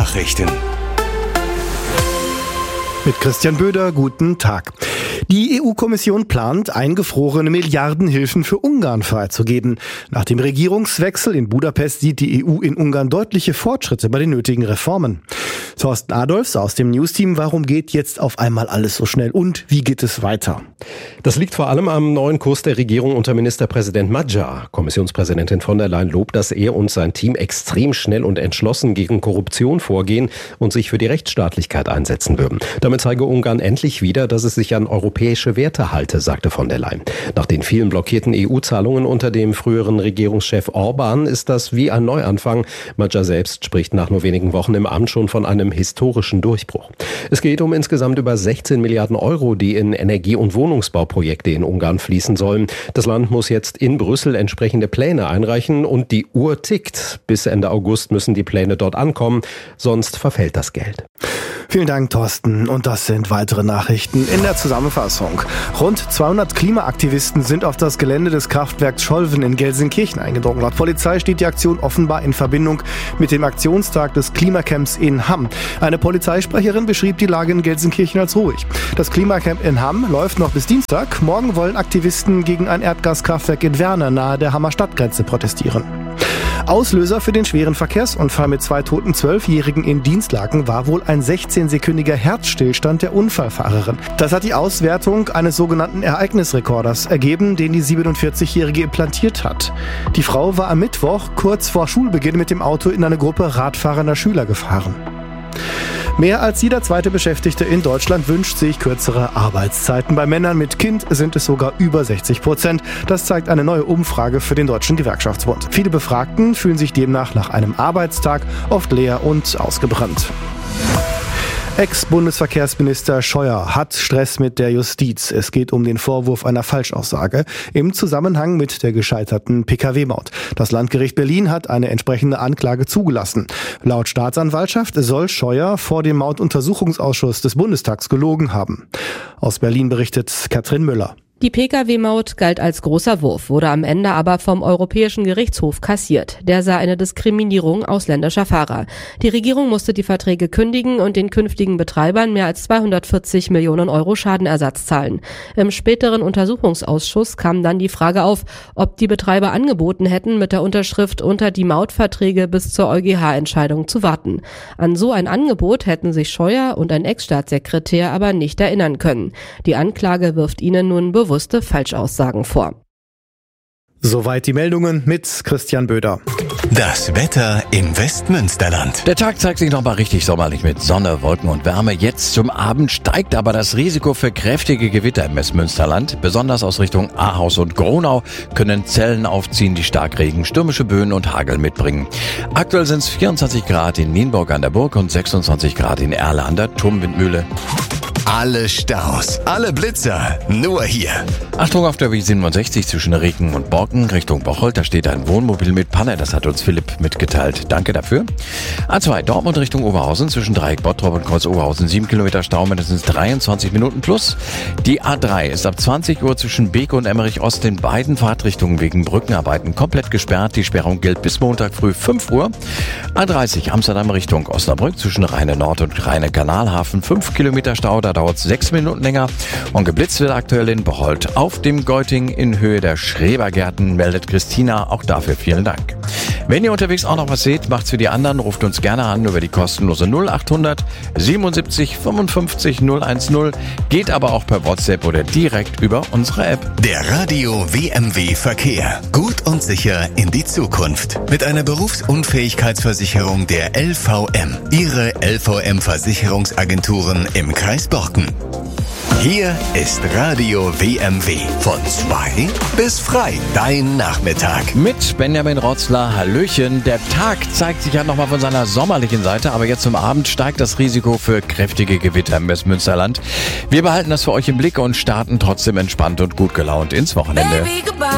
Nachrichten. Mit Christian Böder, guten Tag. Die EU-Kommission plant, eingefrorene Milliardenhilfen für Ungarn freizugeben. Nach dem Regierungswechsel in Budapest sieht die EU in Ungarn deutliche Fortschritte bei den nötigen Reformen. Thorsten Adolfs aus dem Newsteam, warum geht jetzt auf einmal alles so schnell und wie geht es weiter? Das liegt vor allem am neuen Kurs der Regierung unter Ministerpräsident Magyar. Kommissionspräsidentin von der Leyen lobt, dass er und sein Team extrem schnell und entschlossen gegen Korruption vorgehen und sich für die Rechtsstaatlichkeit einsetzen würden. Damit zeige Ungarn endlich wieder, dass es sich an europäische Werte halte, sagte von der Leyen. Nach den vielen blockierten EU-Zahlungen unter dem früheren Regierungschef Orbán ist das wie ein Neuanfang. Magyar selbst spricht nach nur wenigen Wochen im Amt schon von einem historischen Durchbruch. Es geht um insgesamt über 16 Milliarden Euro, die in Energie- und Wohnungsbauprojekte in Ungarn fließen sollen. Das Land muss jetzt in Brüssel entsprechende Pläne einreichen und die Uhr tickt. Bis Ende August müssen die Pläne dort ankommen, sonst verfällt das Geld. Vielen Dank, Thorsten. Und das sind weitere Nachrichten in der Zusammenfassung. Rund 200 Klimaaktivisten sind auf das Gelände des Kraftwerks Scholven in Gelsenkirchen eingedrungen. Laut Polizei steht die Aktion offenbar in Verbindung mit dem Aktionstag des Klimacamps in Hamm. Eine Polizeisprecherin beschrieb die Lage in Gelsenkirchen als ruhig. Das Klimacamp in Hamm läuft noch bis Dienstag. Morgen wollen Aktivisten gegen ein Erdgaskraftwerk in Werner nahe der Hammer Stadtgrenze protestieren. Auslöser für den schweren Verkehrsunfall mit 2 toten 12-Jährigen in Dienstlaken war wohl ein 16-sekündiger Herzstillstand der Unfallfahrerin. Das hat die Auswertung eines sogenannten Ereignisrekorders ergeben, den die 47-Jährige implantiert hat. Die Frau war am Mittwoch kurz vor Schulbeginn mit dem Auto in eine Gruppe radfahrender Schüler gefahren. Mehr als jeder zweite Beschäftigte in Deutschland wünscht sich kürzere Arbeitszeiten. Bei Männern mit Kind sind es sogar über 60%. Das zeigt eine neue Umfrage für den Deutschen Gewerkschaftsbund. Viele Befragten fühlen sich demnach nach einem Arbeitstag oft leer und ausgebrannt. Ex-Bundesverkehrsminister Scheuer hat Stress mit der Justiz. Es geht um den Vorwurf einer Falschaussage im Zusammenhang mit der gescheiterten Pkw-Maut. Das Landgericht Berlin hat eine entsprechende Anklage zugelassen. Laut Staatsanwaltschaft soll Scheuer vor dem Mautuntersuchungsausschuss des Bundestags gelogen haben. Aus Berlin berichtet Katrin Müller. Die Pkw-Maut galt als großer Wurf, wurde am Ende aber vom Europäischen Gerichtshof kassiert. Der sah eine Diskriminierung ausländischer Fahrer. Die Regierung musste die Verträge kündigen und den künftigen Betreibern mehr als 240 Millionen Euro Schadenersatz zahlen. Im späteren Untersuchungsausschuss kam dann die Frage auf, ob die Betreiber angeboten hätten, mit der Unterschrift unter die Mautverträge bis zur EuGH-Entscheidung zu warten. An so ein Angebot hätten sich Scheuer und ein Ex-Staatssekretär aber nicht erinnern können. Die Anklage wirft ihnen nun bewusste Falschaussagen vor. Soweit die Meldungen mit Christian Böder. Das Wetter im Westmünsterland. Der Tag zeigt sich nochmal richtig sommerlich mit Sonne, Wolken und Wärme. Jetzt zum Abend steigt aber das Risiko für kräftige Gewitter im Westmünsterland. Besonders aus Richtung Ahaus und Gronau können Zellen aufziehen, die Starkregen, stürmische Böen und Hagel mitbringen. Aktuell sind es 24 Grad in Nienburg an der Burg und 26 Grad in Erle an der Turmwindmühle. Alle Staus, alle Blitzer, nur hier. Achtung auf der W67 zwischen Reken und Borken Richtung Bocholt. Da steht ein Wohnmobil mit Panne. Das hat uns Philipp mitgeteilt. Danke dafür. A2 Dortmund Richtung Oberhausen zwischen Dreieck Bottrop und Kreuz Oberhausen 7 Kilometer Stau, mindestens 23 Minuten plus. Die A3 ist ab 20 Uhr zwischen Beek und Emmerich Ost in beiden Fahrtrichtungen wegen Brückenarbeiten komplett gesperrt. Die Sperrung gilt bis Montag früh 5 Uhr. A30 Amsterdam Richtung Osnabrück zwischen Rheine Nord und Rheine Kanalhafen 5 Kilometer Stau. Da dauert es 6 Minuten länger. Und geblitzt wird aktuell in Bocholt auf dem Geuting in Höhe der Schrebergärten, meldet Christina. Auch dafür vielen Dank. Wenn ihr unterwegs auch noch was seht, macht's für die anderen. Ruft uns gerne an über die kostenlose 0800 77 55 010. Geht aber auch per WhatsApp oder direkt über unsere App. Der Radio WMW Verkehr. Gut und sicher in die Zukunft. Mit einer Berufsunfähigkeitsversicherung der LVM. Ihre LVM-Versicherungsagenturen im Kreis Borken. Hier ist Radio WMW. Von 2 bis frei. Dein Nachmittag. Mit Benjamin Rotzler. Hallöchen. Der Tag zeigt sich ja nochmal von seiner sommerlichen Seite, aber jetzt zum Abend steigt das Risiko für kräftige Gewitter im Westmünsterland. Wir behalten das für euch im Blick und starten trotzdem entspannt und gut gelaunt ins Wochenende.